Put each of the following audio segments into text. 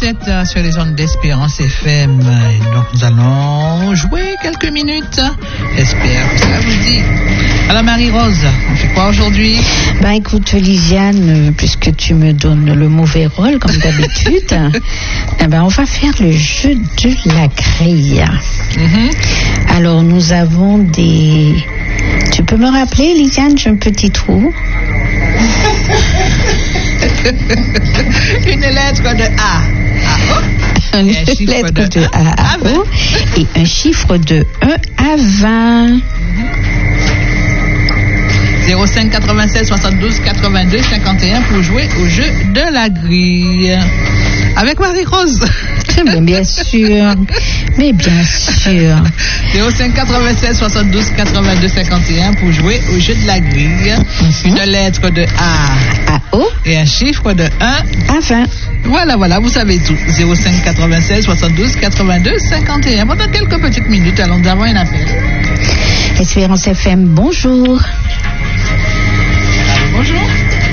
7 sur les ondes d'Espérance FM. Et donc nous allons jouer quelques minutes. J'espère que ça vous dit. Alors Marie-Rose, on fait quoi aujourd'hui? Ben écoute Lisiane, puisque tu me donnes le mauvais rôle comme d'habitude, on va faire le jeu de la grille. Alors nous avons des... Tu peux me rappeler Lisiane, j'ai un petit trou. Une lettre de A à O. Une lettre de A à O et un chiffre de 1 à 20. 05 96 72 82 51 pour jouer au jeu de la grille. Avec Marie-Rose. Bien sûr. Mais bien sûr. 05 96 72 82 51 pour jouer au jeu de la grille. Une lettre de A à O et un chiffre de 1 à 20. Voilà, vous savez tout. 05 96 72 82 51. Pendant quelques petites minutes, allons nous avons un appel. Espérance FM, bonjour. Bonjour.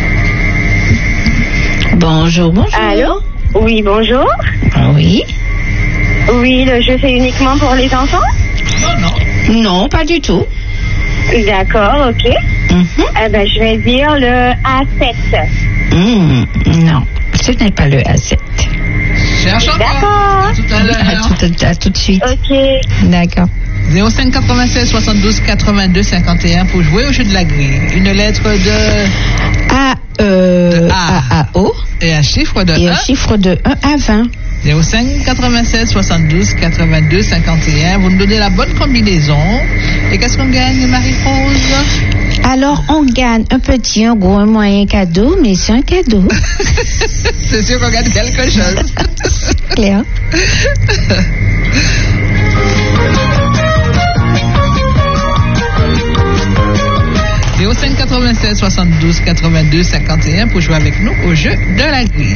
Bonjour. Allô? Oui, bonjour. Oui. Oui, le jeu c'est uniquement pour les enfants? Non. Non, pas du tout. D'accord, ok. Je vais dire le A7. Non, ce n'est pas le A7. Cherche encore. D'accord. À tout à l'heure. À tout de suite. Ok. D'accord. 05 96 72 82 51 pour jouer au jeu de la grille. Une lettre de A à O et un chiffre de 1. Et un chiffre de 1 à 20. 05 96 72 82 51. Vous nous donnez la bonne combinaison. Et qu'est-ce qu'on gagne, Marie-Rose? Alors, on gagne un petit, un gros, un moyen cadeau, mais c'est un cadeau. C'est sûr qu'on gagne quelque chose. Claire. 05 96 72 82 51 pour jouer avec nous au jeu de la grille.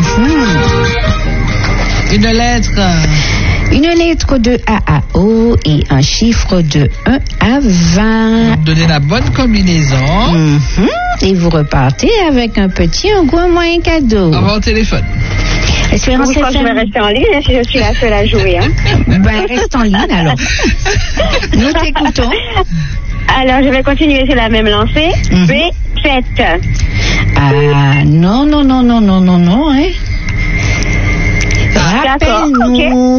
Une lettre de A à O et un chiffre de 1 à 20. Vous donnez la bonne combinaison. Et vous repartez avec un petit, un gros, un moyen cadeau. On va au téléphone. Espérance Je crois que je vais rester en ligne si je suis la seule à jouer. Reste en ligne alors. Nous t'écoutons. Alors, je vais continuer sur la même lancée. B7. Ah, non, hein. Rappelle-nous.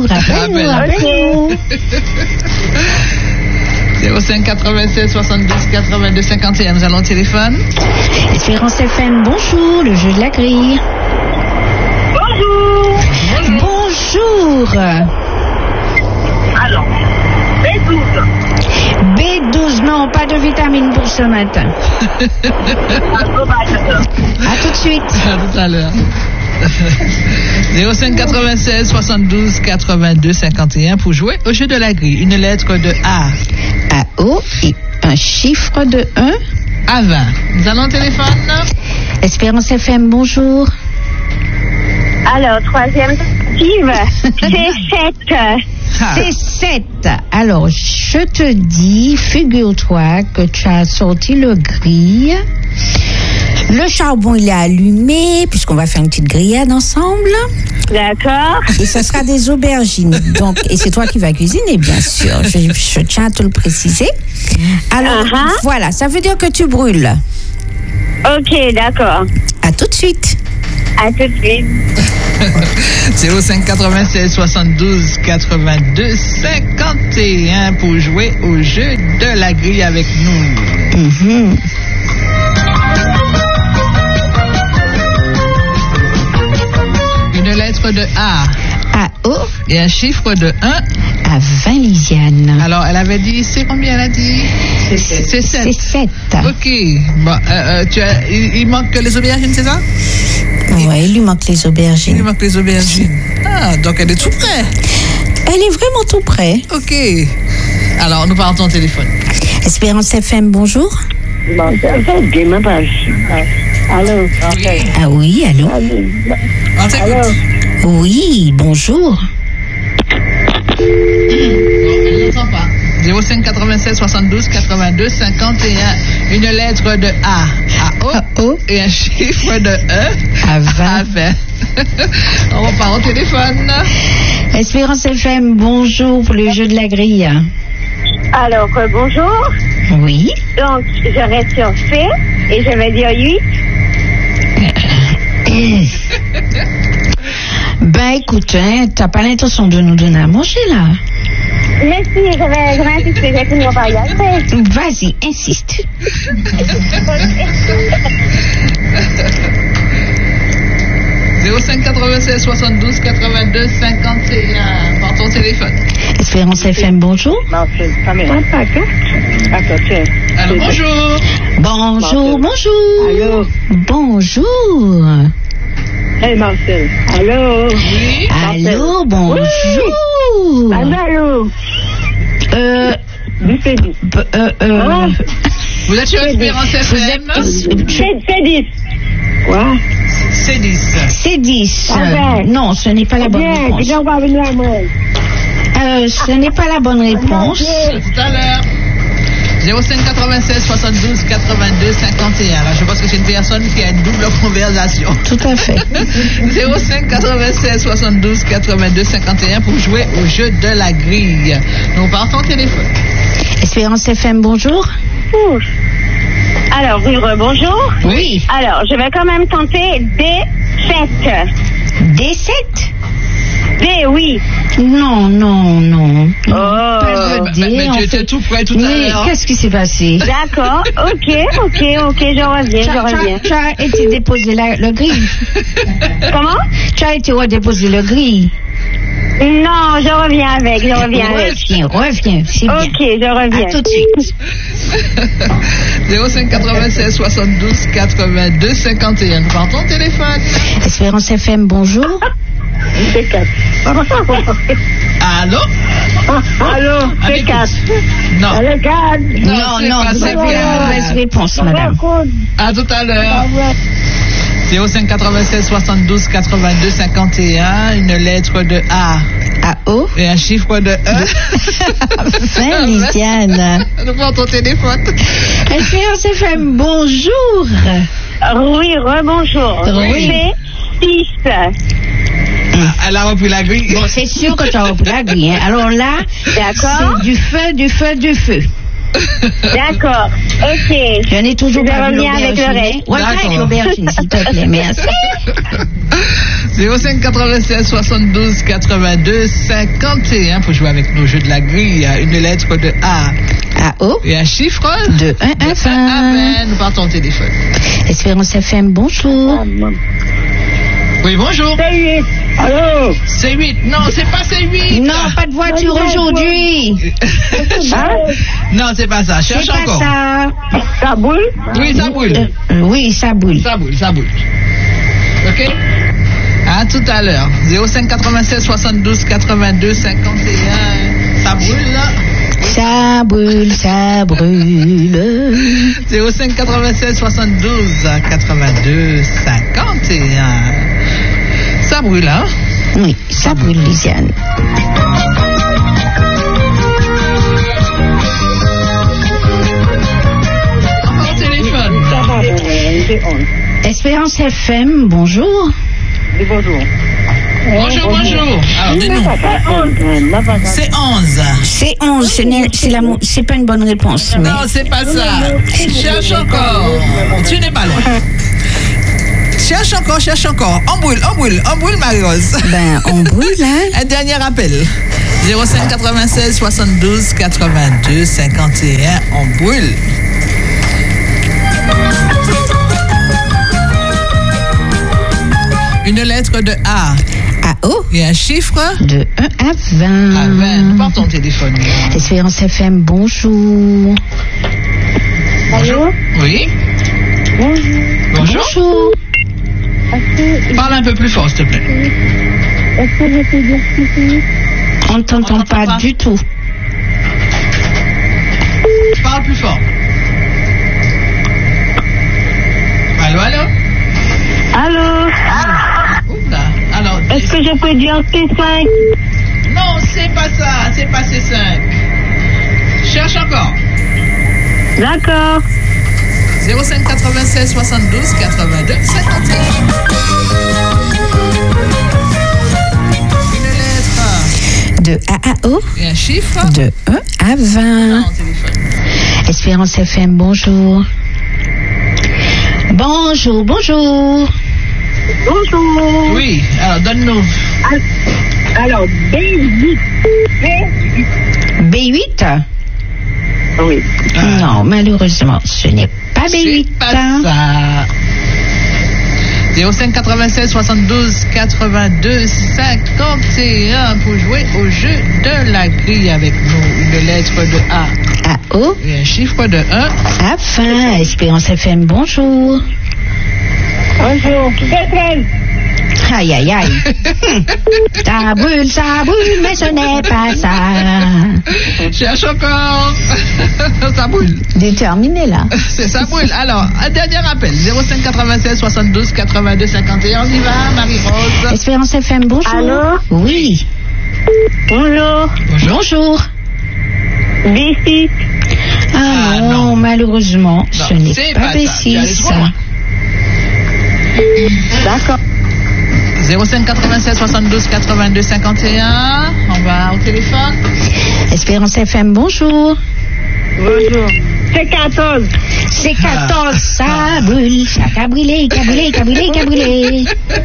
05 96 72 82 51. Nous allons au téléphone. Espérance FM, bonjour, le jeu de la grille. Bonjour. Alors, B12, non, pas de vitamine pour ce matin. À tout de suite. À tout à l'heure. 05 96 72 82 51 pour jouer au jeu de la grille. Une lettre de A à O et un chiffre de 1 à 20. Nous allons au téléphone. Espérance FM, bonjour. Alors, troisième tentative, C7. C7. Alors, je te dis, figure-toi que tu as sorti le grille. Le charbon, il est allumé, puisqu'on va faire une petite grillade ensemble. D'accord. Et ce sera des aubergines. Donc, et c'est toi qui vas cuisiner, bien sûr. Je tiens à te le préciser. Alors, voilà, ça veut dire que tu brûles. Ok, d'accord. À tout de suite. À tout de suite. 05 96 72 82 51 pour jouer au jeu de la grille avec nous. Une lettre de A à O et un chiffre de 1 à 20, Lisiane. Alors, elle avait dit, c'est combien elle a dit? C'est 7. C'est 7. Ok. Bon, il manque que les aubergines, c'est ça? Oui, il lui manque les aubergines. Il lui manque les aubergines. Ah, donc elle est tout près. Elle est vraiment tout près. Ok. Alors, nous partons au téléphone. Espérance FM, bonjour. Allô? Ah oui, allô? On t'écoute. Oui, bonjour. Elle n'entend pas. 05 96 72 82 51. Une lettre de A à O et un chiffre de E à 20. On repart au téléphone. Espérance FM, bonjour pour le jeu de la grille. Alors, bonjour. Oui. Donc, je reste sur C et je vais dire 8. Ben écoute, hein, t'as pas l'intention de nous donner à manger là? Merci, je vais insister, j'ai fini mon mariage. Vas-y, insiste. 05 96 72 82 51. Par ton téléphone. Espérance FM, bonjour. Marcel, attends, tiens. Allô, bonjour. Bonjour, bonjour. Allô. Bonjour. Hey Marcel. Allô. Oui. Allô, bonjour. Allô. Du C10. Vous êtes sur Espérance FM. C'est 10. Quoi? C'est 10. C'est 10. Parfait. Non, ce n'est pas la bonne Bien, réponse. je vais pas venir à moi. Ce n'est pas la bonne réponse. Tout à l'heure. 05 96 72 82 51. Là, je pense que c'est une personne qui a une double conversation. Tout à fait. 05 96 72 82 51 pour jouer au jeu de la grille. Nous partons au téléphone. Espérance FM, bonjour. Ouf. Alors, oui, bonjour. Oui. Alors, je vais quand même tenter D7. D7? D, oui. Non. Oh. Pas de D, Mais en tu étais fait. tout près tout à Mais l'heure. qu'est-ce qui s'est passé? D'accord. Ok, je reviens. Tu as été déposé le gris. Comment? Tu as été redéposé le gris. Non, je reviens avec. Reviens, c'est bien. Ok, je reviens. À tout de suite. 05 96 72 82 51. Nous partons au téléphone. Espérance FM, bonjour. C'est 4. Allô? Allô, Avec- c'est 4. Non. Allô, 4. Non, c'est vous avez pas la mauvaise réponse, madame. À tout à l'heure. 05 96 72 82 51. Une lettre de A À O. et un chiffre de E. Fin, Lisiane. Nous partons au téléphone. Espérance FM, bonjour. Oui, rebonjour. Oui. D6. Elle a repris la grille. Bon, c'est sûr que tu as repris la grille. Hein. Alors là, D'accord. c'est du feu. D'accord. Ok. Je n'ai toujours Je pas vu reviens avec le l'aubergine. reste. Ouais, avec D'accord. l'aubergine, s'il te plaît. Merci. 05 96 72 82 51 pour jouer avec nos jeux de la grille. Une lettre de A À O. et un chiffre De 1 à 20. Nous partons au téléphone. Espérance FM, bonjour. Oui, bonjour. C'est 8. Allô. C'est 8. Non, c'est pas c'est 8. Non, pas de voiture aujourd'hui. Non, c'est pas ça. C'est Cherche pas encore. ça. Ça boule? Oui, ça boule. Oui, ça boule. Ça boule. Ok? À tout à l'heure. 05 96 72 82 51. Ça brûle là. Ça brûle. 05 96 72 82 51. Ça brûle, hein? Oui, ça brûle, Lisiane. Encore au téléphone. Ça va, c'est 11. Espérance FM, bonjour. Dis bonjour. Bonjour. Alors, dis-nous. C'est 11. C'est 11, c'est pas une bonne réponse. Mais... Non, c'est pas ça. Cherche encore. Tu n'es pas loin. Cherche encore. On brûle, Marie-Rose. Ben, on brûle, hein? Un dernier appel. 05 96 72 82 51. On brûle. Une lettre de A À O. et un chiffre De 1 à 20. à 20. Nous partons au téléphone. Espérance FM, bonjour. Bonjour. Oui. Bonjour. Parle un peu plus fort, s'il te plaît. Est-ce que je peux dire ceci? On ne t'entend pas du tout. Parle plus fort. Allô? Allô? Oula. Alors, Est-ce que je peux dire C5? non, c'est pas ça. C'est pas C5. Cherche encore. D'accord. 05 96 72 82 51. De A à O. Et un chiffre. De 1 à 20. Non, téléphone. Espérance FM, bonjour. Bonjour, bonjour. Bonjour. Oui, alors donne-nous. Alors, B8. B8? Oui. Non, malheureusement, ce n'est pas B8. C'est pas ça. 05 96 72 82 51 pour jouer au jeu de la grille avec nous. Une lettre de A À O. et un chiffre de 1. À 20. Espérance FM, bonjour. Bonjour. B13. Aïe, aïe, aïe. Ça brûle, mais ce n'est pas ça. Cherche encore. Ça brûle. Déterminé, là. C'est ça brûle. Alors, un dernier appel. 05 96 72 82 51. On y va, Marie-Rose. Espérance FM, bonjour. Allô? Oui. Bonjour. Bonjour. B6. Ah non, malheureusement, ce n'est c'est pas pas ça. Tu es allé B6. trop loin. D'accord. 05 96 72 82 51. On va au téléphone. Espérance FM, bonjour. Bonjour. C'est 14. C'est 14, ça brûle, ça a brûlé, brûlé.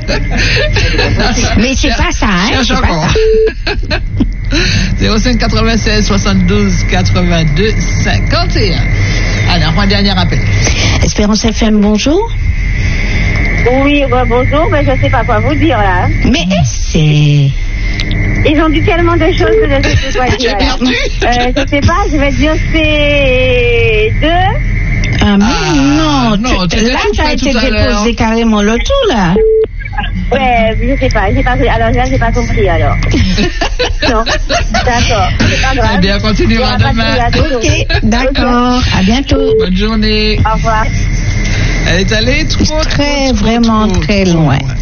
Mais c'est pas ça, hein? Cherche C'est pas encore. ça. 05 96 72 82 51. Alors, un dernier appel. Espérance FM, bonjour. Oui, bonjour, mais je sais pas quoi vous dire là. Mais c'est... Ils ont dit tellement de choses que je ne sais pas Tu dire. es perdu. Je sais pas, je vais dire C2. Ah, mais Ah, non, non, tu étais là, tout t'as fait été tout à l'heure. déposé carrément le tout, là. Ouais, je sais pas, alors là, j'ai pas compris alors. Non, d'accord, c'est pas grave. Eh bien, continuera Il y aura pas de demain. criature. Ok, d'accord, à bientôt. Bonne journée. Au revoir. Elle est allée trop, Très, trop, vraiment trop, très trop loin.